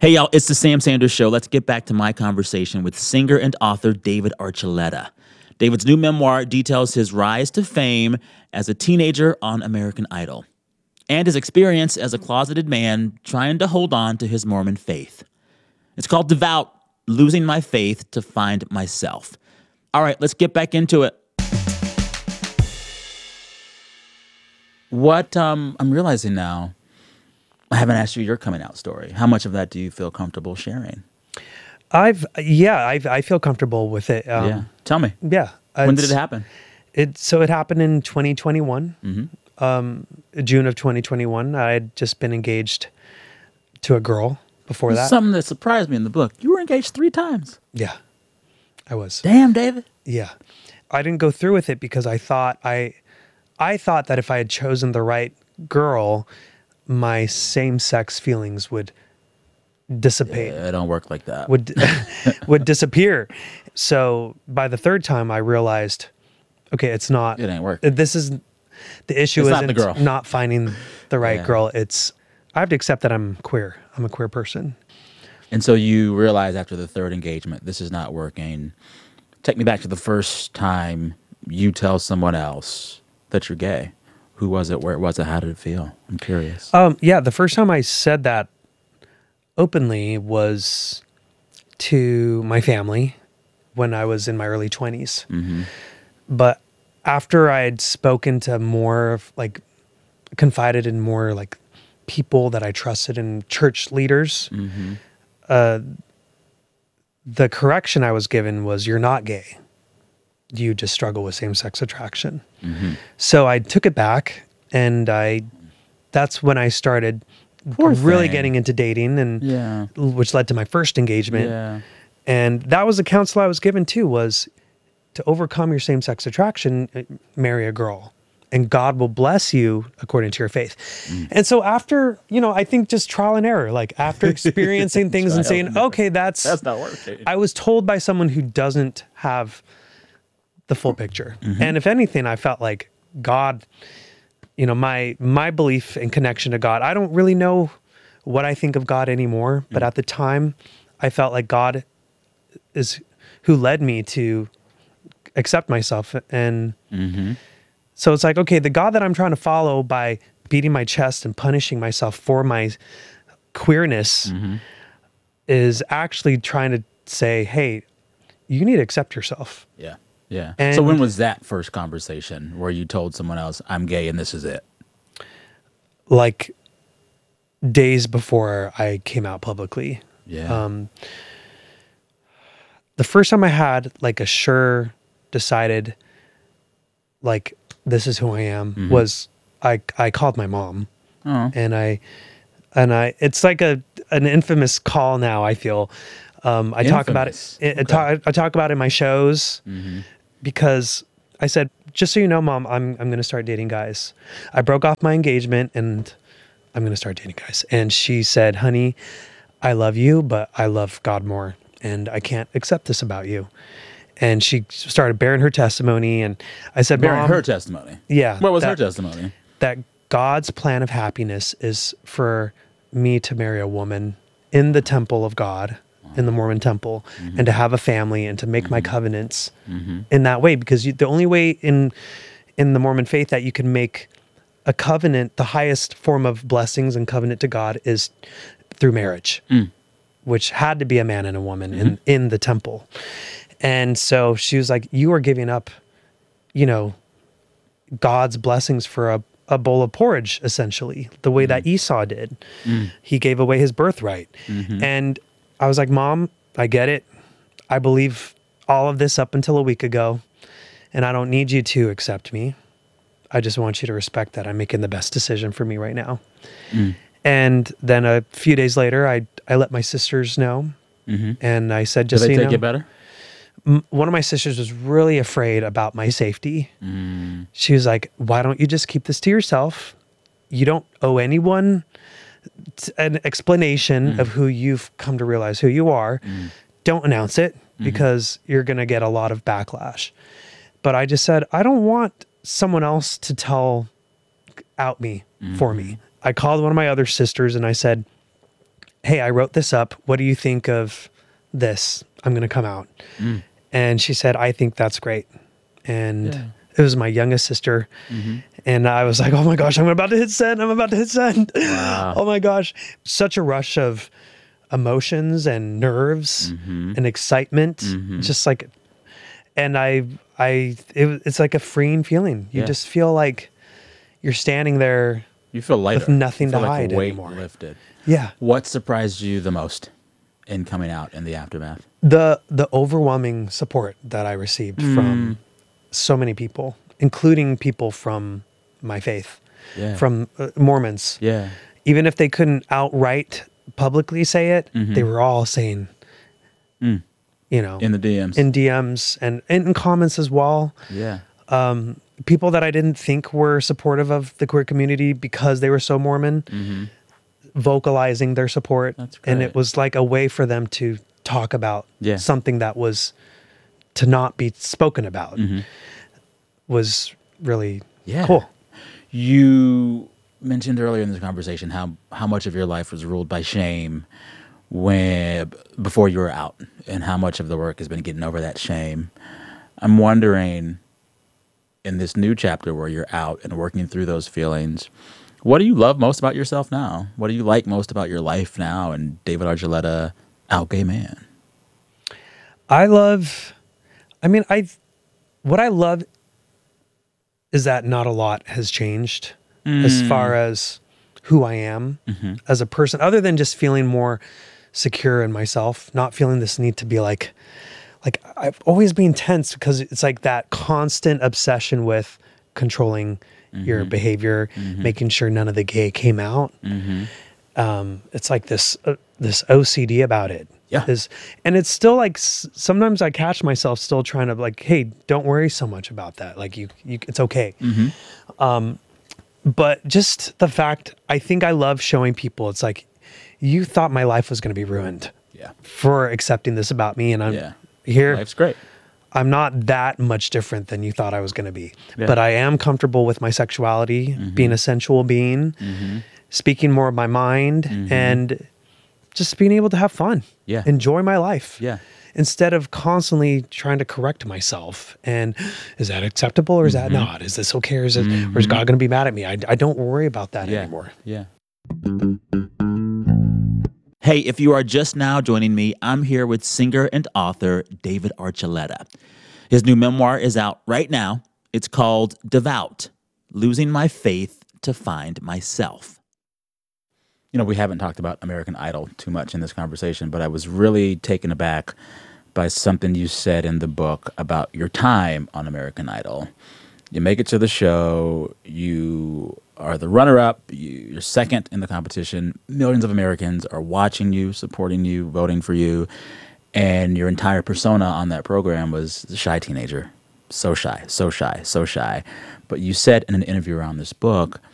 Hey, y'all, it's the Sam Sanders Show. Let's get back to my conversation with singer and author David Archuleta. David's new memoir details his rise to fame as a teenager on American Idol and his experience as a closeted man trying to hold on to his Mormon faith. It's called Devout: Losing My Faith to Find Myself. All right, let's get back into it. What I'm realizing now, I haven't asked you your coming out story. How much of that do you feel comfortable sharing? I feel comfortable with it. Yeah. Tell me. Yeah. When did it happen? It happened in 2021, June of 2021. I had just been engaged to a girl before that. Something that surprised me in the book. You were engaged 3 times. Yeah, I was. Damn, David. Yeah. I didn't go through with it because I thought that if I had chosen the right girl, my same-sex feelings would dissipate. Yeah, it don't work like that. Would disappear. So by the third time, I realized, okay, it's not. It ain't work. This is the issue. It's isn't not the girl. Not finding the right Yeah. girl. I have to accept that I'm queer. I'm a queer person. And so you realize after the third engagement, this is not working. Take me back to the first time you tell someone else that you're gay. Who was it? Where was it? How did it feel? I'm curious. Yeah, the first time I said that openly was to my family when I was in my early 20s. But after I had spoken to confided in more like people that I trusted and church leaders, the correction I was given was, you're not gay. You just struggle with same-sex attraction. So I took it back, and that's when I started really getting into dating, and which led to my first engagement. Yeah. And that was the counsel I was given too, was to overcome your same-sex attraction, marry a girl, and God will bless you according to your faith. And so after, I think just trial and error, like after experiencing things and saying, okay, that's not working. I was told by someone who doesn't have the full picture. And if anything, I felt like God, my belief and connection to God, I don't really know what I think of God anymore, but at the time I felt like God is who led me to accept myself. And so it's like, okay, the God that I'm trying to follow by beating my chest and punishing myself for my queerness is actually trying to say, hey, you need to accept yourself. Yeah. Yeah. And so when was that first conversation where you told someone else, I'm gay and this is it? Like days before I came out publicly. Yeah. The first time I had like a sure decided, like, this is who I am, was I called my mom. Oh. And I it's like an infamous call now, I feel. I talk about it. Okay. I talk about it in my shows because I said, just so you know, Mom, I'm going to start dating guys. I broke off my engagement and I'm going to start dating guys. And she said, honey, I love you, but I love God more. And I can't accept this about you. And she started bearing her testimony. And I said, Bearing Mom, her testimony. yeah. What was her testimony? That God's plan of happiness is for me to marry a woman in the temple of God, in the Mormon temple, and to have a family and to make my covenants in that way. Because the only way in the Mormon faith that you can make a covenant, the highest form of blessings and covenant to God, is through marriage, which had to be a man and a woman in the temple. And so she was like, you are giving up, God's blessings for a bowl of porridge, essentially, the way that Esau did. He gave away his birthright. And I was like, Mom, I get it. I believe all of this up until a week ago, and I don't need you to accept me. I just want you to respect that I'm making the best decision for me right now. And then a few days later, I let my sisters know, and I said, just Did they so you take know, it better? one of my sisters was really afraid about my safety. She was like, why don't you just keep this to yourself? You don't owe anyone an explanation of who you've come to realize who you are. Don't announce it because you're going to get a lot of backlash. But I just said, I don't want someone else to out me for me. I called one of my other sisters and I said, hey, I wrote this up. What do you think of this? I'm going to come out. And she said, I think that's great. And Yeah. it was my youngest sister. And I was like, oh my gosh, I'm about to hit send. I'm about to hit send. Wow. Oh my gosh. Such a rush of emotions and nerves and excitement. Just like, and it's like a freeing feeling. You Yeah. just feel like you're standing there. You feel lighter. With nothing You feel to like hide a weight anymore. lifted. Yeah. What surprised you the most in coming out in the aftermath? The overwhelming support that I received from so many people, including people from my faith, Yeah. from Mormons. Yeah. Even if they couldn't outright publicly say it, they were all saying, you know, In the DMs. in DMs and in comments as well. Yeah. People that I didn't think were supportive of the queer community because they were so Mormon, vocalizing their support. That's And great. it was like a way for them to talk about Yeah. something that was to not be spoken about. Was really Yeah. cool. You mentioned earlier in this conversation how much of your life was ruled by shame before you were out, and how much of the work has been getting over that shame. I'm wondering, in this new chapter where you're out and working through those feelings, what do you love most about yourself now? What do you like most about your life now and David Archuleta, out gay man? What I love is that not a lot has changed as far as who I am as a person, other than just feeling more secure in myself, not feeling this need to be like I've always been tense because it's like that constant obsession with controlling your behavior, making sure none of the gay came out. It's like this OCD about it. Yeah. And it's still like sometimes I catch myself still trying to like, hey, don't worry so much about that. Like you it's okay. But just the fact, I think I love showing people, it's like, you thought my life was going to be ruined Yeah. for accepting this about me. And I'm Yeah. here. Life's great. I'm not that much different than you thought I was going to be. Yeah. But I am comfortable with my sexuality, being a sensual being, speaking more of my mind, and just being able to have fun. Yeah. Enjoy my life. Yeah. Instead of constantly trying to correct myself. And is that acceptable or is that not? Is this okay or is God going to be mad at me? I don't worry about that Yeah. anymore. Yeah. Hey, if you are just now joining me, I'm here with singer and author David Archuleta. His new memoir is out right now. It's called Devout: Losing My Faith to Find Myself. You know, we haven't talked about American Idol too much in this conversation, but I was really taken aback by something you said in the book about your time on American Idol. You make it to the show, you are the runner-up, you're second in the competition. Millions of Americans are watching you, supporting you, voting for you, and your entire persona on that program was a shy teenager. So shy, so shy, so shy. But you said in an interview around this book